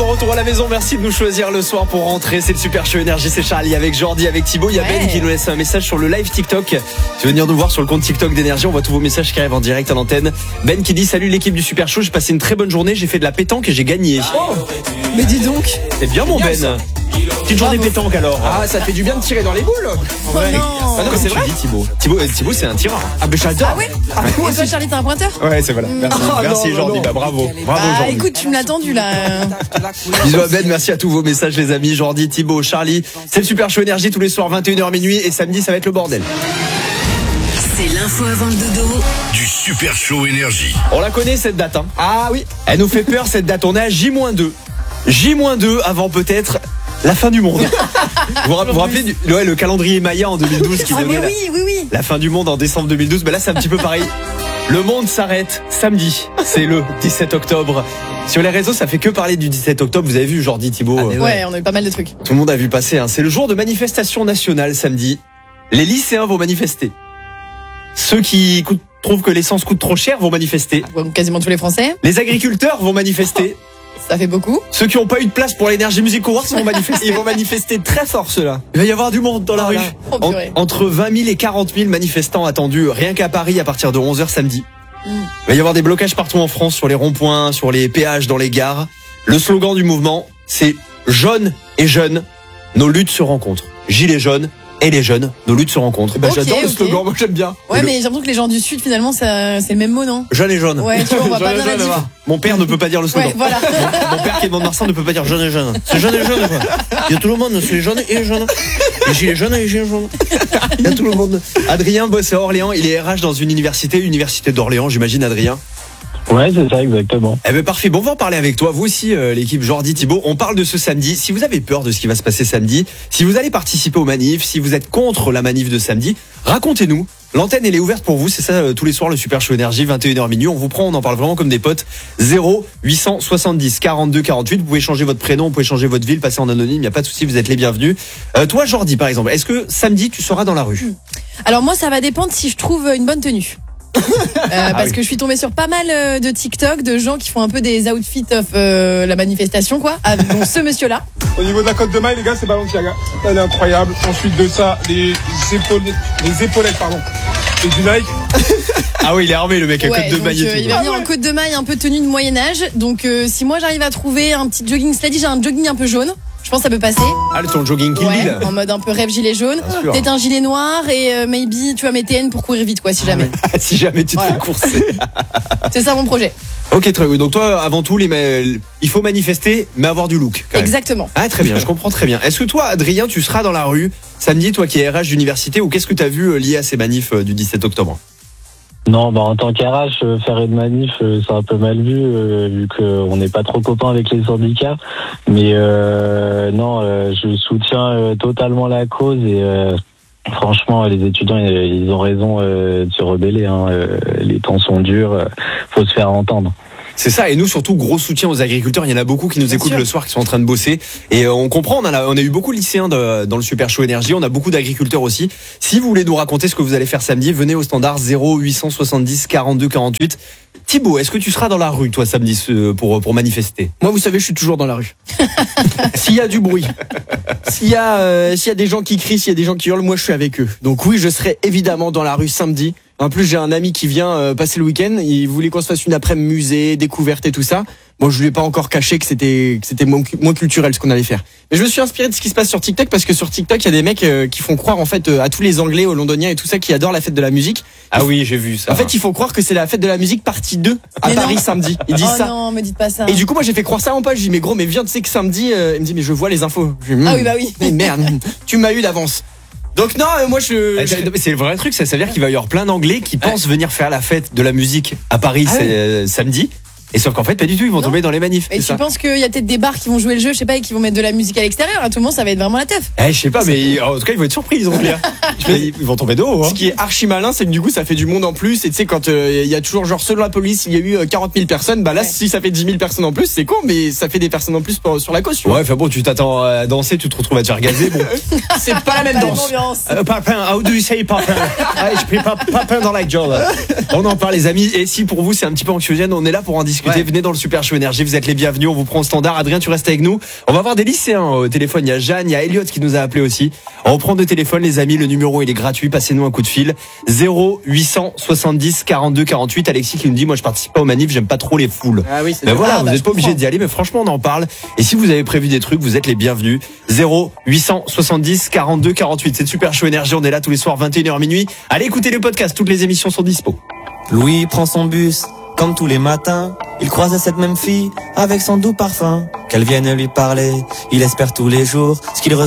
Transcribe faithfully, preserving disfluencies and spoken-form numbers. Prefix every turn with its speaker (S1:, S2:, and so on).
S1: bon retour à la maison, merci de nous choisir le soir pour rentrer. C'est le Super Show Énergie, c'est Charlie avec Jordi, avec Thibaut. Il y a
S2: ouais.
S1: Ben qui nous laisse un message sur le live TikTok. Tu veux venir nous voir sur le compte TikTok d'Énergie, on voit tous vos messages qui arrivent en direct à l'antenne. Ben qui dit: salut l'équipe du Super Show, j'ai passé une très bonne journée, j'ai fait de la pétanque et j'ai gagné.
S2: Oh, mais dis donc.
S1: C'est bien mon Ben. Petite journée pétanque alors.
S3: Ah, ça fait du bien de tirer dans les boules.
S2: Oh
S1: ouais.
S2: non.
S1: Ah non, mais c'est vrai. Thibaut. Thibaut, euh, Thibaut, c'est un tireur. Ah ben j'adore.
S2: Ah ouais. Ah, ouais. Et toi Charlie, t'es un pointeur?
S1: Ouais, c'est voilà. Merci,
S3: Ah,
S1: merci
S3: non,
S1: Jordi.
S3: non.
S1: Bah bravo, bravo
S2: Ah
S1: Jordi.
S2: écoute, tu me l'as tendu là.
S1: Bisous à Ben, merci à tous vos messages les amis. Jordi, Thibaut, Charlie. C'est le Super Show Énergie tous les soirs vingt et une heures minuit et samedi ça va être le bordel.
S4: C'est l'info avant le dodo
S5: du Super Show Énergie.
S1: On la connaît cette date hein.
S3: Ah oui.
S1: Elle nous fait peur cette date, on est à J deux. J deux avant peut-être la fin du monde. Vous vous rappelez du, ouais, le calendrier Maya en deux mille douze qui
S2: Ah
S1: donnait
S2: mais
S1: la,
S2: oui, oui, oui.
S1: la fin du monde en décembre deux mille douze. Ben là c'est un petit peu pareil. Le monde s'arrête samedi, c'est le dix-sept octobre. Sur les réseaux, ça fait que parler du dix-sept octobre. Vous avez vu Jordi, Thibaut,
S2: Ah, ouais. ouais, on a eu pas mal de trucs.
S1: Tout le monde a vu passer. Hein. C'est le jour de manifestation nationale samedi. Les lycéens vont manifester. Ceux qui coûtent, trouvent que l'essence coûte trop cher vont manifester.
S2: Bon, quasiment tous les Français.
S1: Les agriculteurs vont manifester.
S2: Ça fait beaucoup.
S1: Ceux qui n'ont pas eu de place pour l'Energy Music Awards vont manifester.
S3: Ils vont manifester très fort ceux-là.
S1: Il va y avoir du monde dans la
S3: Voilà.
S1: rue.
S2: Oh,
S1: En-
S2: purée.
S1: entre vingt mille et quarante mille manifestants attendus rien qu'à Paris à partir de onze heures samedi.
S2: Mm.
S1: Il va y avoir des blocages partout en France, sur les ronds-points, sur les péages, dans les gares. Le slogan du mouvement, c'est « Jaunes et jeunes, nos luttes se rencontrent ». Gilets jaunes et les jeunes, nos luttes se rencontrent.
S3: Bah,
S2: Ok,
S3: j'adore le
S2: ok.
S3: slogan, moi j'aime bien.
S2: Ouais,
S1: Le-
S2: mais j'ai l'impression que les gens du Sud, finalement, ça, c'est le même mot, non?
S1: Jeunes et jaunes.
S2: Ouais, tu vois, on voit pas bien la diff.
S1: Mon père ne peut pas dire le slogan.
S2: Ouais, voilà.
S1: Mon, mon père qui est de Mont-de-Marsan ne peut pas dire jeunes et jeunes. C'est jeunes et jeunes. Quoi. Il y a tout le monde, c'est les jeunes et les jeunes. Les gilets jaunes et les gilets jaunes. Il y a tout le monde. Adrien bosse à Orléans, il est R H dans une université, l'université d'Orléans, j'imagine Adrien.
S6: Ouais, c'est ça, exactement.
S1: Eh ben parfait, bon, on va en parler avec toi, vous aussi euh, l'équipe Jordi, Thibaut, on parle de ce samedi. Si vous avez peur de ce qui va se passer samedi, si vous allez participer aux manifs, si vous êtes contre la manif de samedi, racontez-nous. L'antenne elle est ouverte pour vous, c'est ça euh, tous les soirs le Super Show Énergie, vingt et une heures minuit, on vous prend, on en parle vraiment comme des potes. Zéro huit cent soixante-dix quarante-deux quarante-huit, vous pouvez changer votre prénom, vous pouvez changer votre ville, passer en anonyme, il n'y a pas de souci, vous êtes les bienvenus. Euh, toi Jordi par exemple, est-ce que samedi tu seras dans la rue?
S2: Alors moi, ça va dépendre si je trouve une bonne tenue. Euh, parce
S1: oui.
S2: que je suis tombée sur pas mal euh, de TikTok de gens qui font un peu des outfits of euh, la manifestation, quoi. Ah, dont ce monsieur-là.
S7: Au niveau de la côte de maille, les gars, c'est Balenciaga. Elle est incroyable. Ensuite de ça, les épaulettes, les épaulettes, pardon. Et du Nike.
S1: Ah oui, il est armé le mec à
S2: Ouais,
S1: côte de
S2: donc,
S1: maille et
S2: euh,
S1: tout.
S2: il va venir en côte de maille, un peu tenue de Moyen-Âge. Donc euh, si moi j'arrive à trouver un petit jogging, cela dit, j'ai un jogging un peu jaune. Je pense que ça peut passer.
S1: Ah le ton jogging Kill
S2: Ouais,
S1: Bill.
S2: en mode un peu rêve gilet jaune.
S1: Bien sûr.
S2: Peut-être un gilet noir et euh, maybe tu vas mettre T N pour courir vite, quoi, si jamais.
S1: Si jamais tu te
S2: Voilà.
S1: fais courser.
S2: C'est ça mon projet.
S1: Ok, très bien. Donc toi, avant tout, les ma- il faut manifester, mais avoir du look. Quand même.
S2: Exactement.
S1: Ah, très bien, je comprends très bien. Est-ce que toi, Adrien, tu seras dans la rue samedi, toi qui es R H d'université, ou qu'est-ce que tu as vu euh, lié à ces manifs euh, du dix-sept octobre?
S6: Non, bah en tant qu'R H, euh, faire une manif, euh, c'est un peu mal vu, euh, vu qu'on n'est pas trop copains avec les syndicats. Mais euh, non, euh, je soutiens euh, totalement la cause et euh, franchement, les étudiants, ils, ils ont raison euh, de se rebeller. Hein. Euh, les temps sont durs, euh, faut se faire entendre.
S1: C'est ça, et nous surtout gros soutien aux agriculteurs. Il y en a beaucoup qui nous
S2: Bien
S1: écoutent
S2: sûr.
S1: le soir, qui sont en train de bosser. Et euh, on comprend, on a, la- on a eu beaucoup de lycéens de- dans le Super Show Énergie, on a beaucoup d'agriculteurs aussi. Si vous voulez nous raconter ce que vous allez faire samedi, venez au standard zéro huit cent soixante-dix quarante-deux quarante-huit. Thibaut, est-ce que tu seras dans la rue toi samedi ce- pour, pour manifester?
S3: Moi, vous savez, je suis toujours dans la rue. S'il y a du bruit, s'il y a, euh, s'il y a des gens qui crient, s'il y a des gens qui hurlent, moi, je suis avec eux. Donc oui, je serai évidemment dans la rue samedi. En plus, j'ai un ami qui vient euh, passer le week-end. Il voulait qu'on se fasse une après-midi musée, découverte et tout ça. Bon, je lui ai pas encore caché que c'était que c'était moins, moins culturel ce qu'on allait faire. Mais je me suis inspiré de ce qui se passe sur TikTok parce que sur TikTok, il y a des mecs euh, qui font croire en fait euh, à tous les Anglais, aux Londoniens et tout ça qui adorent la fête de la musique.
S1: Ah oui, j'ai vu ça.
S3: En fait, ils font croire que c'est la fête de la musique partie deux à
S2: Mais
S3: Paris
S2: non.
S3: samedi. Ils disent
S2: Oh
S3: ça.
S2: non, me dites pas ça.
S3: Et du coup, moi, j'ai fait croire ça à mon pote. Je dis, mais gros, mais viens, tu sais que samedi, euh, il me dit, mais je vois les infos. Je dis,
S2: Ah
S3: hmm,
S2: oui, bah oui.
S3: Mais merde, tu m'as eu d'avance. Donc non, euh, moi, je.
S1: Ah,
S3: je-
S1: c'est- C'est le vrai truc, ça, ça veut dire qu'il va y avoir plein d'anglais qui pensent venir faire la fête de la musique à Paris
S3: Ah
S1: c'est,
S3: ouais.
S1: euh, samedi. Et sauf qu'en fait, pas du tout, ils vont
S2: Non.
S1: tomber dans les manifs.
S2: Et
S1: c'est
S2: tu
S1: ça.
S2: penses qu'il y a peut-être des bars qui vont jouer le jeu, je sais pas, et qui vont mettre de la musique à l'extérieur. À tout le monde, ça va être vraiment la teuf.
S1: Eh, je sais pas, mais en tout cas, ils vont être surpris, les anglais. Ils vont tomber de haut. Hein.
S3: Ce qui est archi malin, c'est que du coup, ça fait du monde en plus. Et tu sais, quand euh, il y a toujours, genre, selon la police, il y a eu euh, quarante mille personnes, bah là,
S2: Ouais.
S3: si ça fait dix mille personnes en plus, c'est con, mais ça fait des personnes en plus pour- sur la cause, tu vois.
S1: Ouais, enfin bon, tu t'attends à danser, tu te retrouves à te faire gazer. Bon.
S3: C'est pas la même
S2: Pas la même
S3: danse.
S2: ambiance.
S1: Euh, papin, how do you say papin? Ah, je prie pas papin dans la gueule. On en parle, les amis. Et si pour vous, c'est un petit peu anxiogène, on est là pour en discuter. discuter.
S3: Ouais.
S1: Venez dans le Super Show Énergie, vous êtes les bienvenus, on vous prend au standard. Adrien, tu restes avec nous. On va voir des lycéens au téléphone. Il y a Jeanne, il y a Elliot qui nous a appelé aussi. On reprend deux téléphones, les amis. Le numéro, il est gratuit. Passez-nous un coup de fil. zéro huit cent soixante-dix quarante-deux quarante-huit. Alexis qui nous dit, moi, je participe pas aux manifs, j'aime pas trop les foules.
S3: Ah oui, c'est
S1: Mais
S3: sûr.
S1: voilà,
S2: Ah,
S1: vous
S2: bah,
S1: n'êtes
S2: je
S1: pas obligé
S2: comprends.
S1: d'y aller, mais franchement, on en parle. Et si vous avez prévu des trucs, vous êtes les bienvenus. zéro huit cent soixante-dix quarante-deux quarante-huit. C'est le Super Show Énergie. On est là tous les soirs, vingt et une heures minuit. Allez écouter le podcast. Toutes les émissions sont dispo.
S8: Louis prend son bus, comme tous les matins. Il croise cette même fille, avec son doux parfum. Qu'elle vienne lui parler, il espère tous les jours ce qu'il